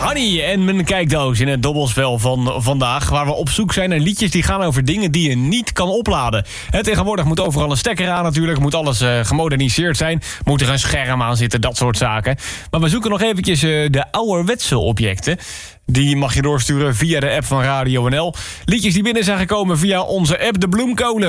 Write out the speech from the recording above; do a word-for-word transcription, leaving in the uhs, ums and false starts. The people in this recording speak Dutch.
Honey en mijn kijkdoos in het dobbelspel van vandaag, waar we op zoek zijn naar liedjes die gaan over dingen die je niet kan opladen. He, tegenwoordig moet overal een stekker aan natuurlijk, moet alles uh, gemoderniseerd zijn, moet er een scherm aan zitten, dat soort zaken. Maar we zoeken nog eventjes uh, de ouderwetse objecten. Die mag je doorsturen via de app van Radio N L. Liedjes die binnen zijn gekomen via onze app De Bloemkolen.